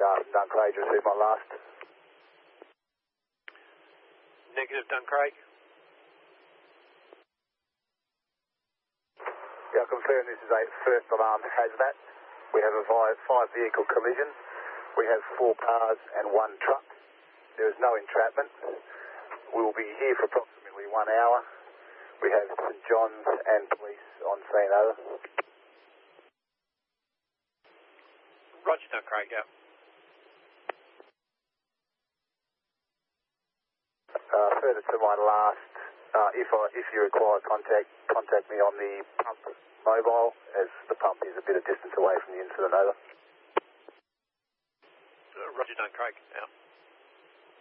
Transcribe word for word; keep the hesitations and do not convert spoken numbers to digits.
Radar from Duncraig, received my last. Negative, Duncraig. Yeah, I confirm this is a first alarm hazmat. We have a five vehicle collision. We have four cars and one truck. There is no entrapment. We will be here for approximately one hour. We have St John's and police on scene, over. Roger, Duncraig, yeah. Uh, further to my last, uh, if I, if you require contact, contact me on the pump mobile, as the pump is a bit of distance away from the incident, over. Uh, Roger, Duncraig, out.